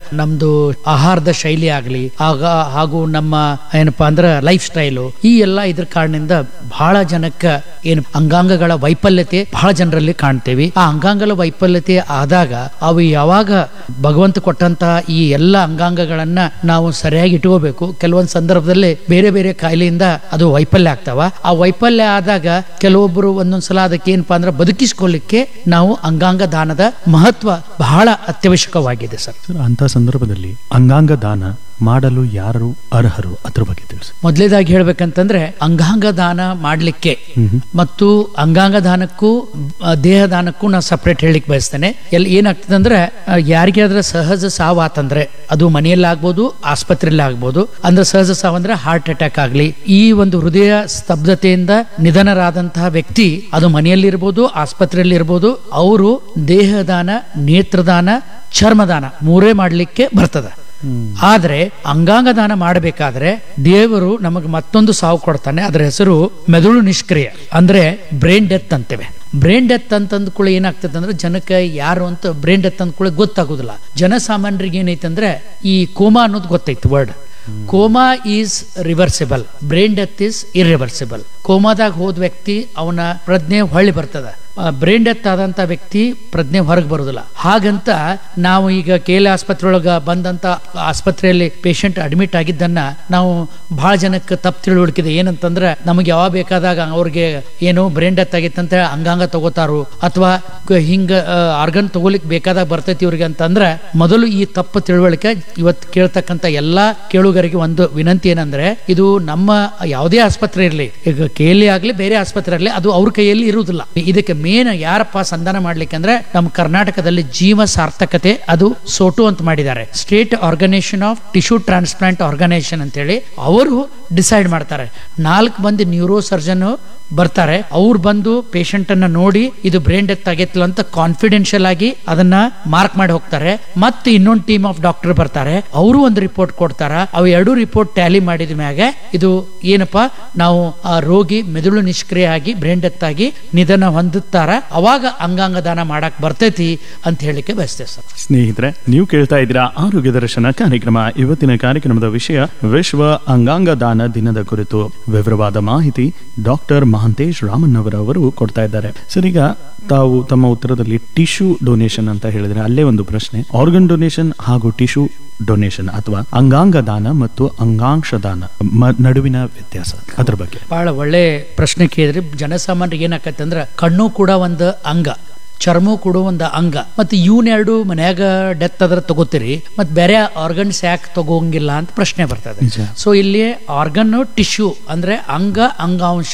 ನಮ್ದು ಆಹಾರದ ಶೈಲಿ ಆಗ್ಲಿ ಹಾಗೂ ನಮ್ಮ ಏನಪ್ಪಾ ಅಂದ್ರೆ ಲೈಫ್ ಸ್ಟೈಲು ಈ ಎಲ್ಲ ಇದ್ರ ಕಾರಣದಿಂದ ಬಹಳ ಜನಕ್ಕೆ ಏನು ಅಂಗಾಂಗಗಳ ವೈಫಲ್ಯತೆ ಬಹಳ ಜನರಲ್ಲಿ ಕಾಣ್ತೇವೆ. ಆ ಅಂಗಾಂಗಗಳ ವೈಫಲ್ಯತೆ ಆದಾಗ ಅವು ಯಾವಾಗ ಭಗವಂತ ಕೊಟ್ಟಂತ ಈ ಎಲ್ಲ ಅಂಗಾಂಗಗಳನ್ನ ನಾವು ಸರಿಯಾಗಿ ಇಟ್ಕೋಬೇಕು. ಕೆಲವೊಂದು ಸಂದರ್ಭದಲ್ಲಿ ಬೇರೆ ಬೇರೆ ಕಾಯಿಲೆಯಿಂದ ಅದು ವೈಫಲ್ಯ ಆಗ್ತಾವ. ಆ ವೈಫಲ್ಯ ಆದಾಗ ಕೆಲವೊಬ್ಬರು ಒಂದೊಂದ್ಸಲ ಅದಕ್ಕೆ ಏನಪ್ಪಾ ಅಂದ್ರೆ ಬದುಕಿಸ್ಕೊಳ್ಳಿಕ್ಕೆ ನಾವು ಅಂಗಾಂಗ ದಾನದ ಮಹತ್ವ ಬಹಳ ಅತ್ಯವಶ್ಯಕವಾಗಿದೆ ಸರ್. ಅಂತ ಸಂದರ್ಭದಲ್ಲಿ ಅಂಗಾಂಗ ದಾನ ಮಾಡಲು ಯಾರು ಅರ್ಹರು ಅದ್ರ ಬಗ್ಗೆ ತಿಳಿಸಿ. ಮೊದಲೇದಾಗಿ ಹೇಳ್ಬೇಕಂತಂದ್ರೆ ಅಂಗಾಂಗ ದಾನ ಮಾಡ್ಲಿಕ್ಕೆ ಮತ್ತು ಅಂಗಾಂಗ ದಾನಕ್ಕೂ ದೇಹ ದಾನಕ್ಕೂ ನಾ ಸಪರೇಟ್ ಹೇಳಲಿಕ್ಕೆ ಬಯಸ್ತೇನೆ. ಎಲ್ಲಿ ಏನಾಗ್ತದೆ ಅಂದ್ರೆ ಯಾರಿಗೆ ಆದ್ರೆ ಸಹಜ ಸಾವು ಆತಂದ್ರೆ ಅದು ಮನೆಯಲ್ಲಿ ಆಗ್ಬೋದು, ಆಸ್ಪತ್ರೆಯಲ್ಲಿ ಆಗ್ಬೋದು. ಅಂದ್ರೆ ಸಹಜ ಸಾವು ಅಂದ್ರೆ ಹಾರ್ಟ್ ಅಟ್ಯಾಕ್ ಆಗ್ಲಿ, ಈ ಒಂದು ಹೃದಯ ಸ್ತಬ್ಧತೆಯಿಂದ ನಿಧನರಾದಂತಹ ವ್ಯಕ್ತಿ ಅದು ಮನೆಯಲ್ಲಿ ಇರ್ಬೋದು, ಆಸ್ಪತ್ರೆಯಲ್ಲಿ ಇರ್ಬೋದು. ಅವರು ದೇಹದಾನ, ನೇತ್ರದಾನ, ಚರ್ಮದಾನ ಮೂರೇ ಮಾಡ್ಲಿಕ್ಕೆ ಬರ್ತದೆ. ಆದ್ರೆ ಅಂಗಾಂಗ ದಾನ ಮಾಡಬೇಕಾದ್ರೆ ದೇವರು ನಮಗೆ ಮತ್ತೊಂದು ಸಾವು ಕೊಡ್ತಾನೆ. ಅದರ ಹೆಸರು ಮೆದುಳು ನಿಷ್ಕ್ರಿಯ, ಅಂದ್ರೆ ಬ್ರೈನ್ ಡೆತ್ ಅಂತೇವೆ. ಬ್ರೈನ್ ಡೆತ್ ಅಂತಂದ ಕೂಡ ಏನಾಗ್ತದೆ ಅಂದ್ರೆ ಜನಕ್ಕೆ ಯಾರು ಅಂತ ಬ್ರೈನ್ ಡೆತ್ ಅಂದ ಕೂಡ ಗೊತ್ತಾಗುದಿಲ್ಲ. ಜನಸಾಮಾನ್ಯರಿಗೆ ಏನೈತೆ ಅಂದ್ರೆ ಈ ಕೋಮಾ ಅನ್ನೋದು ಗೊತ್ತೈತಿ word. Coma is reversible, brain death is irreversible. ಕೋಮಾದಾಗ ಹೋದ ವ್ಯಕ್ತಿ ಅವನ ಪ್ರಜ್ಞೆ ಹೊಳ್ಳಿ ಬರ್ತದ. ಬ್ರೈನ್ ಡೆತ್ ಆದಂತ ವ್ಯಕ್ತಿ ಪ್ರಜ್ಞೆ ಹೊರಗೆ ಬರುದಿಲ್ಲ. ಹಾಗಂತ ನಾವು ಈಗ KL ಆಸ್ಪತ್ರೆ ಒಳಗ ಬಂದಂತ ಆಸ್ಪತ್ರೆಯಲ್ಲಿ ಪೇಷಂಟ್ ಅಡ್ಮಿಟ್ ಆಗಿದ್ದನ್ನ ನಾವು ಬಹಳ ಜನಕ್ಕೆ ತಪ್ಪು ತಿಳುವಳಿಕೆ ಏನಂತಂದ್ರೆ ನಮಗೆ ಯಾವಾಗ ಬೇಕಾದಾಗ ಅವ್ರಿಗೆ ಏನು ಬ್ರೈನ್ ಡೆತ್ ಆಗಿತ್ತಂತ ಅಂಗಾಂಗ ತಗೋತಾರು ಅಥವಾ ಹಿಂಗ ಆರ್ಗನ್ ತಗೋಲಿಕ್ ಬೇಕಾದಾಗ ಬರ್ತೈತಿ ಇವ್ರಿಗೆ ಅಂತಂದ್ರೆ ಮೊದಲು ಈ ತಪ್ಪು ತಿಳುವಳಿಕೆ ಇವತ್ತು ಕೇಳ್ತಕ್ಕಂತ ಎಲ್ಲಾ ಕೇಳುಗರಿಗೆ ಒಂದು ವಿನಂತಿ ಏನಂದ್ರೆ ಇದು ನಮ್ಮ ಯಾವುದೇ ಆಸ್ಪತ್ರೆ ಇರಲಿ, ಈಗ KL ಆಗ್ಲಿ ಬೇರೆ ಆಸ್ಪತ್ರೆ ಇರಲಿ, ಅದು ಅವ್ರ ಕೈಯಲ್ಲಿ ಇರುವುದಿಲ್ಲ. ಇದಕ್ಕೆ ಮೇನ್ ಯಾರಪ್ಪ ಸಂಧಾನ ಮಾಡ್ಲಿಕ್ಕೆ ಅಂದ್ರೆ ನಮ್ಮ ಕರ್ನಾಟಕದಲ್ಲಿ ಜೀವ ಸಾರ್ಥಕತೆ ಅದು ಸೋಟು ಅಂತ ಮಾಡಿದ್ದಾರೆ. State organisation of tissue transplant organisation ಅಂತ ಹೇಳಿ ಅವರು ಡಿಸೈಡ್ ಮಾಡ್ತಾರೆ. 4 ಮಂದಿ ನ್ಯೂರೋ ಸರ್ಜನ್ ಬರ್ತಾರೆ. ಅವ್ರು ಬಂದು ಪೇಷಂಟ್ ಅನ್ನ ನೋಡಿ ಇದು ಬ್ರೈನ್ ಡೆತ್ ಆಗೈತಿಲ್ಲ ಅಂತ ಕಾನ್ಫಿಡೆನ್ಶಿಯಲ್ ಆಗಿ ಅದನ್ನ ಮಾರ್ಕ್ ಮಾಡಿ ಹೋಗ್ತಾರೆ. ಮತ್ತೆ ಇನ್ನೊಂದು ಟೀಮ್ ಆಫ್ ಡಾಕ್ಟರ್ ಬರ್ತಾರೆ, ಅವರು ಒಂದು ರಿಪೋರ್ಟ್ ಕೊಡ್ತಾರ. ಅವು 2 ರಿಪೋರ್ಟ್ ಟ್ಯಾಲಿ ಮಾಡಿದ ಮ್ಯಾಗ ಇದು ಏನಪ್ಪಾ ನಾವು ಆ ರೋಗಿ ಮೆದುಳು ನಿಷ್ಕ್ರಿಯ ಆಗಿ ಬ್ರೈನ್ ಡೆತ್ ಆಗಿ ನಿಧನ ಹೊಂದುತ್ತಾರ, ಅವಾಗ ಅಂಗಾಂಗ ದಾನ ಮಾಡಕ್ ಬರ್ತೈತಿ ಅಂತ ಹೇಳಿಕೆ ಬಯಸ್ತೇವೆ ಸರ್. ಸ್ನೇಹಿತರೆ, ನೀವು ಕೇಳ್ತಾ ಇದ್ದೀರಾ ಆರೋಗ್ಯ ದರ್ಶನ ಕಾರ್ಯಕ್ರಮ. ಇವತ್ತಿನ ಕಾರ್ಯಕ್ರಮದ ವಿಷಯ ವಿಶ್ವ ಅಂಗಾಂಗ ದಾನ ದಿನದ ಕುರಿತು ವಿವರವಾದ ಮಾಹಿತಿ ಡಾಕ್ಟರ್ ಮಹಾಂತೇಶ್ ರಾಮನ್ ಅವರು ಕೊಡ್ತಾ ಇದ್ದಾರೆ. ಸರ್, ಈಗ ತಾವು ತಮ್ಮ ಉತ್ತರದಲ್ಲಿ ಟಿಶ್ಯೂ ಡೊನೇಷನ್ ಅಂತ ಹೇಳಿದ್ರೆ ಅಲ್ಲೇ ಒಂದು ಪ್ರಶ್ನೆ. ಆರ್ಗನ್ ಡೊನೇಷನ್ ಹಾಗೂ ಟಿಶ್ಯೂ ಡೊನೇಷನ್ ಅಥವಾ ಅಂಗಾಂಗ ದಾನ ಮತ್ತು ಅಂಗಾಂಶ ದಾನ ನಡುವಿನ ವ್ಯತ್ಯಾಸ, ಅದ್ರ ಬಗ್ಗೆ ಬಹಳ ಒಳ್ಳೆ ಪ್ರಶ್ನೆ ಕೇಳಿದ್ರಿ. ಜನಸಾಮಾನ್ಯರಿಗೆ ಏನಾಕತ್ತೆ ಅಂದ್ರೆ ಕಣ್ಣು ಕೂಡ ಒಂದು ಅಂಗ, ಚರ್ಮ ಕೂಡ ಒಂದು ಅಂಗ. ಮತ್ತೆ ಇವನ್ನೆರಡು ಮನ್ಯಾಗ ಡೆತ್ ಅದ್ರ ತಗೋತೀರಿ, ಮತ್ತೆ ಬೇರೆ ಆರ್ಗನ್ಸ್ ಯಾಕೆ ತಗೋಂಗಿಲ್ಲ ಅಂತ ಪ್ರಶ್ನೆ ಬರ್ತದೆ. ಸೊ ಇಲ್ಲಿ ಆರ್ಗನ್ ಟಿಶ್ಯೂ ಅಂದ್ರೆ ಅಂಗಾಂಶ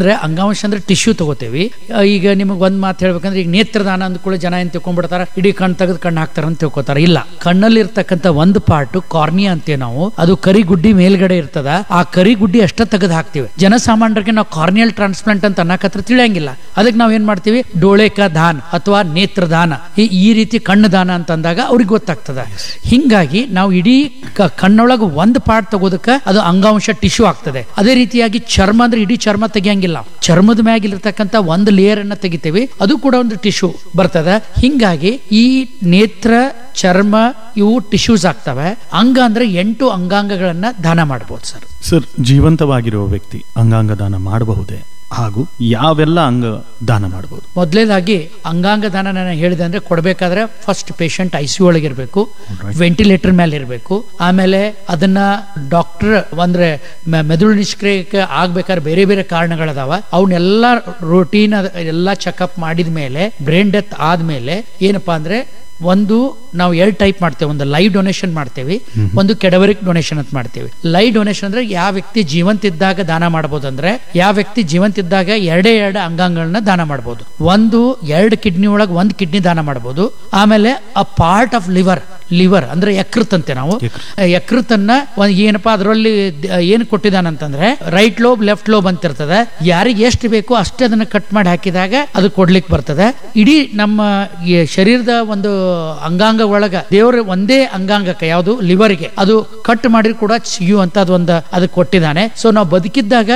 ಅಂದ್ರೆ ಟಿಶ್ಯೂ ತಗೋತೇವಿ. ಈಗ ನಿಮಗೆ ಒಂದ್ ಮಾತು ಹೇಳ್ಬೇಕಂದ್ರೆ ಈಗ ನೇತ್ರದಾನ ಅಂದ್ಕೊಳ್ಳಿ ಜನ ಏನ್ ತಿಳ್ಕೊಂಡ್ಬಿಡ್ತಾರ, ಇಡೀ ಕಣ್ ತೆಗೆದು ಕಣ್ಣು ಹಾಕ್ತಾರ ಅಂತ ತಿಳ್ಕೊತಾರ. ಇಲ್ಲ, ಕಣ್ಣಲ್ಲಿ ಇರ್ತಕ್ಕಂಥ ಒಂದು ಪಾರ್ಟ್ ಕಾರ್ನಿಯಾ ಅಂತೇವೆ ನಾವು, ಅದು ಕರಿಗುಡ್ಡಿ ಮೇಲ್ಗಡೆ ಇರ್ತದ. ಆ ಕರಿಗುಡ್ಡಿ ಅಷ್ಟ ತೆಗೆದು ಹಾಕ್ತಿವಿ. ಜನಸಾಮಾನ್ಯರಿಗೆ ನಾವು ಕಾರ್ನಿಯಲ್ ಟ್ರಾನ್ಸ್ಪ್ಲಾಂಟ್ ಅಂತ ಅನ್ನಕತ್ರ ತಿಳಿಯಂಗಿಲ್ಲ. ಅದಕ್ಕೆ ನಾವ್ ಏನ್ ಮಾಡ್ತೀವಿ, ಡೋಳೆಕ ದಾನ ಅಥವಾ ನೇತ್ರದಾನ, ಈ ರೀತಿ ಕಣ್ಣು ದಾನ ಅಂತಂದಾಗ ಅವ್ರಿಗೆ ಗೊತ್ತಾಗ್ತದ. ಹಿಂಗಾಗಿ ನಾವು ಇಡೀ ಕಣ್ಣೊಳಗ ಒಂದು ಪಾರ್ಟ್ ತಗೋದಕ್ಕೆ ಅದು ಅಂಗಾಂಶ ಟಿಶ್ಯೂ ಆಗ್ತದೆ. ಅದೇ ರೀತಿಯಾಗಿ ಚರ್ಮ ಅಂದ್ರೆ ಇಡೀ ಚರ್ಮ ತೆಗಿಯಂಗಿಲ್ಲ, ಚರ್ಮದ ಮ್ಯಾಗಿರ್ತಕ್ಕಂಥ ಒಂದು ಲೇಯರ್ ಅನ್ನ ತೆಗಿತೇವೆ, ಅದು ಕೂಡ ಒಂದು ಟಿಶ್ಯೂ ಬರ್ತದ. ಹಿಂಗಾಗಿ ಈ ನೇತ್ರ, ಚರ್ಮ ಇವು ಟಿಶ್ಯೂಸ್ ಆಗ್ತವೆ. ಅಂಗ ಅಂದ್ರೆ 8 ಅಂಗಾಂಗಗಳನ್ನ ದಾನ ಮಾಡಬಹುದು ಸರ್. ಸರ್, ಜೀವಂತವಾಗಿರುವ ವ್ಯಕ್ತಿ ಅಂಗಾಂಗ ದಾನ ಮಾಡಬಹುದೇ ಹಾಗೂ ಯಾವೆಲ್ಲ ಅಂಗ ದಾನ ಮಾಡಬಹುದು? ಮೊದಲೇದಾಗಿ ಅಂಗಾಂಗ ದಾನ ನಾನು ಹೇಳಿದೆ ಅಂದ್ರೆ ಕೊಡಬೇಕಾದ್ರೆ ಫಸ್ಟ್ ಪೇಷಂಟ್ ICU ಒಳಗಿರ್ಬೇಕು, ವೆಂಟಿಲೇಟರ್ ಮೇಲೆ ಇರಬೇಕು. ಆಮೇಲೆ ಅದನ್ನ ಡಾಕ್ಟರ್ ಅಂದ್ರೆ ಮೆದುಳು ನಿಷ್ಕ್ರಿಯಕ್ಕೆ ಆಗ್ಬೇಕಾದ್ರೆ ಬೇರೆ ಬೇರೆ ಕಾರಣಗಳದಾವ, ಅವನ್ನೆಲ್ಲ ರೂಟೀನ್ ಎಲ್ಲ ಚೆಕ್ಅಪ್ ಮಾಡಿದ ಮೇಲೆ ಬ್ರೈನ್ ಡೆತ್ ಆದ್ಮೇಲೆ ಏನಪ್ಪಾ ಅಂದ್ರೆ ಒಂದು ನಾವು 2 ಟೈಪ್ ಮಾಡ್ತೇವೆ. ಒಂದು ಲೈವ್ ಡೊನೇಷನ್ ಮಾಡ್ತೇವೆ, ಒಂದು ಕೆಡವರಿಕ್ ಡೊನೇಷನ್ ಅಂತ ಮಾಡ್ತೇವೆ. ಲೈವ್ ಡೊನೇಷನ್ ಅಂದ್ರೆ ಯಾವ ವ್ಯಕ್ತಿ ಜೀವಂತ ಇದ್ದಾಗ ದಾನ ಮಾಡಬಹುದು ಅಂದ್ರೆ ಯಾವ ವ್ಯಕ್ತಿ ಜೀವಂತ ಇದ್ದಾಗ 2 ಅಂಗಾಂಗಗಳನ್ನ ದಾನ ಮಾಡಬಹುದು. ಒಂದು 2 ಕಿಡ್ನಿ ಒಳಗೆ 1 ಕಿಡ್ನಿ ದಾನ ಮಾಡಬಹುದು. ಆಮೇಲೆ ಅ ಪಾರ್ಟ್ ಆಫ್ ಲಿವರ್ ಅಂದ್ರೆ ಯಕೃತ್ ಅಂತೆ ನಾವು, ಯಕೃತನ್ನ ಏನಪ್ಪಾ ಅದರಲ್ಲಿ ಏನ್ ಕೊಟ್ಟಿದಾನಂತಂದ್ರೆ ರೈಟ್ ಲೋಬ್ ಲೆಫ್ಟ್ ಲೋಬ್ ಅಂತ ಇರ್ತದೆ. ಯಾರಿಗೆ ಎಷ್ಟು ಬೇಕೋ ಅಷ್ಟೇ ಅದನ್ನ ಕಟ್ ಮಾಡಿ ಹಾಕಿದಾಗ ಅದು ಕೊಡ್ಲಿಕ್ಕೆ ಬರ್ತದೆ. ಇಡೀ ನಮ್ಮ ಶರೀರದ ಒಂದು ಅಂಗಾಂಗ ಒಳಗ ದೇವರ ಒಂದೇ ಅಂಗಾಂಗಕ್ಕೆ ಯಾವುದು ಲಿವರ್ಗೆ ಅದು ಕಟ್ ಮಾಡಿ ಕೂಡ ಸಿಗುವಂತ ಅದು ಕೊಟ್ಟಿದ್ದಾನೆ. ಸೊ ನಾವು ಬದುಕಿದ್ದಾಗ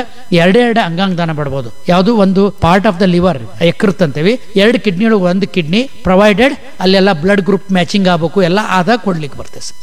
2 ಅಂಗಾಂಗ ದಾನ ಮಾಡಬಹುದು. ಯಾವುದು ಒಂದು ಪಾರ್ಟ್ ಆಫ್ ದ ಲಿವರ್ ಯಕೃತ್ ಅಂತೇವಿ, 2 ಕಿಡ್ನಿ ಒಳಗೆ 1 ಕಿಡ್ನಿ ಪ್ರೊವೈಡೆಡ್ ಅಲ್ಲೆಲ್ಲ ಬ್ಲಡ್ ಗ್ರೂಪ್ ಮ್ಯಾಚಿಂಗ್ ಆಗಬೇಕು, ಎಲ್ಲ ಆದಾಗ ಕೊಡ್ಲಿಕ್ಕೆ ಬರ್ತದೆ.